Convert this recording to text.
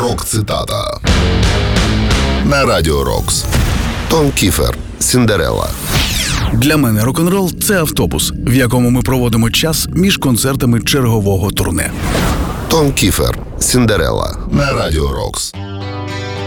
Рок-цитата на Радіо Рокс. Том Кіфер, «Сіндерелла». Для мене рок-н-рол – це автобус, в якому ми проводимо час між концертами чергового турне. Том Кіфер, «Сіндерелла» на Радіо Рокс.